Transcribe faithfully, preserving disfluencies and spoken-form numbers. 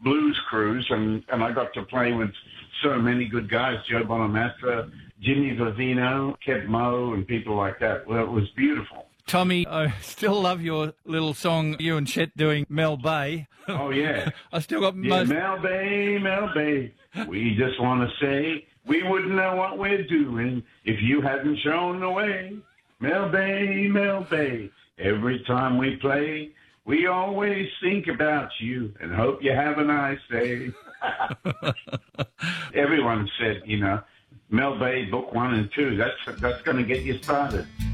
blues cruise, and, and I got to play with so many good guys, Joe Bonamassa, Jimmy Vivino, Kev Moe, and people like that. Well, it was beautiful. Tommy, I still love your little song, you and Chet doing Mel Bay. Oh, yeah. I still got yeah, most... Mel Bay, Mel Bay, we just want to say we wouldn't know what we're doing if you hadn't shown the way. Mel Bay, Mel Bay, every time we play, we always think about you and hope you have a nice day. Everyone said, you know, Mel Bay, book one and two, that's, that's going to get you started.